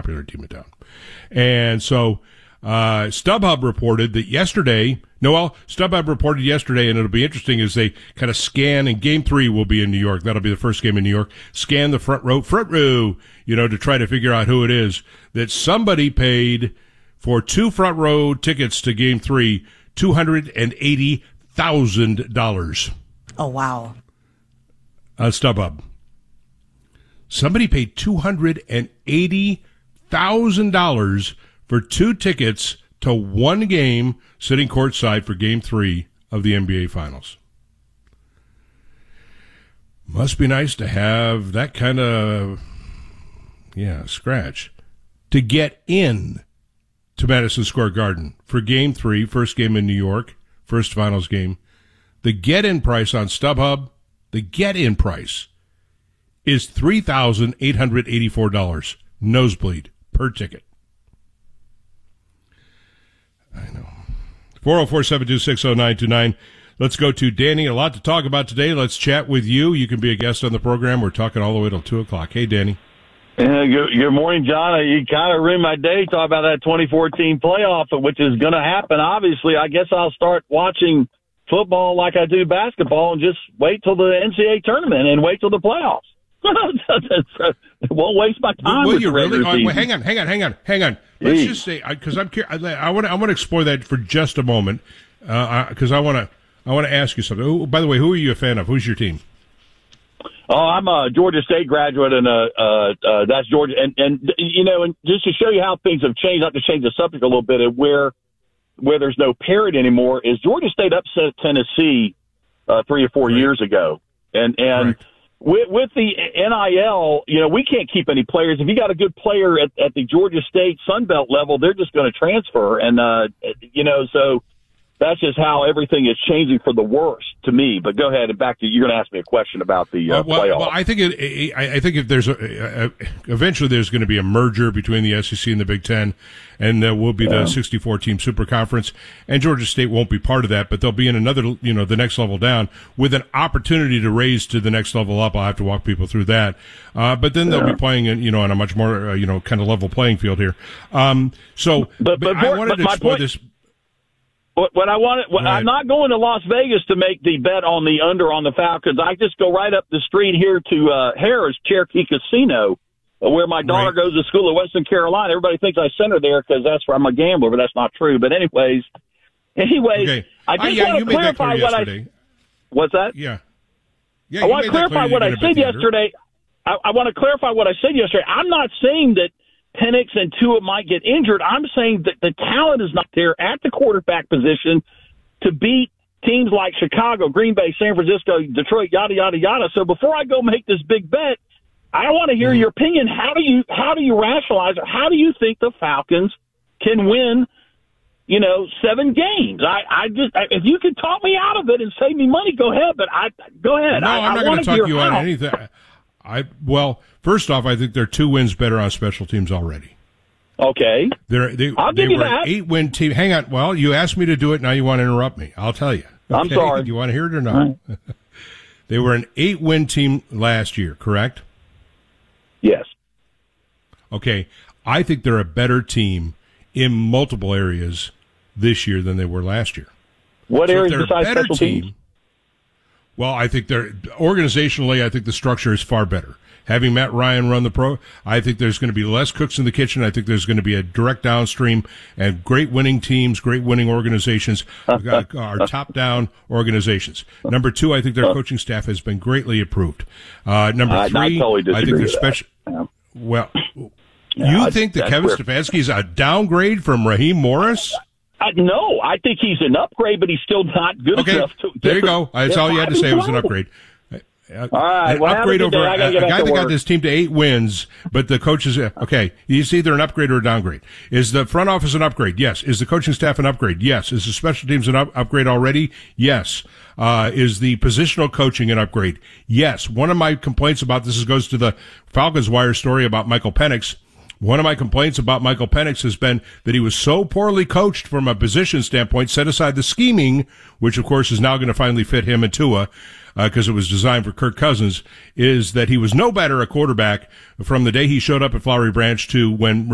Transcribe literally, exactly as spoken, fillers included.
popular team in town. And so uh, StubHub reported that yesterday, Noel, StubHub reported yesterday, and it'll be interesting as they kind of scan, and game three will be in New York. That'll be the first game in New York. Scan the front row, front row, you know, to try to figure out who it is, that somebody paid for two front row tickets to game three, two hundred eighty thousand dollars. Oh, wow. Uh, StubHub. Somebody paid two hundred eighty thousand dollars for two tickets to one game sitting courtside for game three of the N B A Finals. Must be nice to have that kind of, yeah, scratch to get in to Madison Square Garden for game three, first game in New York, first finals game. The get-in price on StubHub, the get-in price is three thousand eight hundred eighty-four dollars, nosebleed, per ticket. I know. four oh four, seven two six, oh nine two nine. Let's go to Danny. A lot to talk about today. Let's chat with you. You can be a guest on the program. We're talking all the way till two o'clock. Hey, Danny. Yeah, good, good morning, John. You kind of ruined my day talking about that twenty fourteen playoff, which is going to happen. Obviously, I guess I'll start watching football like I do basketball and just wait till the N C double A tournament and wait till the playoffs. It won't waste my time. Will with you the really? regular Oh, season. wait, hang on, hang on, hang on, hang on. Let's Jeez. just say, because I'm curious, I want to, I want to explore that for just a moment, because uh, I want to, I want to ask you something. Oh, by the way, who are you a fan of? Who's your team? Oh, I'm a Georgia State graduate, and uh, uh, uh, that's Georgia. And, and you know, and just to show you how things have changed, not to change the subject a little bit, of where where there's no parity anymore, is Georgia State upset Tennessee uh, three or four right. years ago, and and. Right. With, with the N I L, you know, we can't keep any players. If you got a good player at, at the Georgia State Sunbelt level, they're just going to transfer. And, uh, you know, so that's just how everything is changing for the worse to me. But go ahead and back to, you're going to ask me a question about the uh, uh, well, playoff. well, I think it, I I think if there's a, a, eventually there's going to be a merger between the S E C and the Big Ten, and there will be yeah. the sixty-four team super conference, and Georgia State won't be part of that, but they'll be in another, you know, the next level down with an opportunity to raise to the next level up. I'll have to walk people through that. Uh, but then they'll yeah. be playing in, you know, on a much more, uh, you know, kind of level playing field here. Um, so, but, but, but I wanted but to my explore point, this. What, what I wanted, what, I'm not going to Las Vegas to make the bet on the under on the Falcons. I just go right up the street here to uh, Harrah's Cherokee Casino, where my daughter right. goes to school in Western Carolina. Everybody thinks I sent her there because that's where I'm a gambler, but that's not true. But anyways, anyways, Okay. I just uh, yeah, want you to made that clarify clear what yesterday. I. What's that? Yeah. Yeah. I you want to made that clarify clear what I you're gonna said bet the under. yesterday. I, I want to clarify what I said yesterday. I'm not saying that Penix and Tua might get injured. I'm saying that the talent is not there at the quarterback position to beat teams like Chicago, Green Bay, San Francisco, Detroit, yada, yada, yada. So before I go make this big bet, I want to hear mm. your opinion. How do you how do you rationalize it? How do you think the Falcons can win, you know, seven games? I, I just I, if you could talk me out of it and save me money, go ahead. But I go ahead. No, I, I'm I not going to talk hear you how. out of anything. I well, first off, I think they're two wins better on special teams already. Okay. They're, they I'll they give you were that. an eight-win team. Hang on. Well, you asked me to do it. Now you want to interrupt me. I'll tell you. Okay? I'm sorry. Do you want to hear it or not? Right. They were an eight-win team last year, correct? Yes. Okay. I think they're a better team in multiple areas this year than they were last year. What so areas if they're besides a better special team, teams? Well, I think they're organizationally, I think the structure is far better. Having Matt Ryan run the pro, I think there's going to be less cooks in the kitchen. I think there's going to be a direct downstream and great winning teams, great winning organizations are top-down organizations. Number two, I think their coaching staff has been greatly improved. Uh, number I, three, I, totally I think their special. Yeah. Well, yeah, you I, think that Kevin weird. Stefanski is a downgrade from Raheem Morris? I, no, I think he's an upgrade, but he's still not good okay, enough to. There you go. That's all you had to say was an upgrade. All right, an well, upgrade over a, a guy that work. got this team to eight wins, but the coaches, okay, it's either an upgrade or a downgrade. Is the front office an upgrade? Yes. Is the coaching staff an upgrade? Yes. Is the special teams an up- upgrade already? Yes. Uh, is the positional coaching an upgrade? Yes. One of my complaints about this is, goes to the Falcons Wire story about Michael Penix. One of my complaints about Michael Penix has been that he was so poorly coached from a position standpoint, set aside the scheming, which of course is now going to finally fit him and Tua, because uh, it was designed for Kirk Cousins, is that he was no better a quarterback from the day he showed up at Flowery Branch to when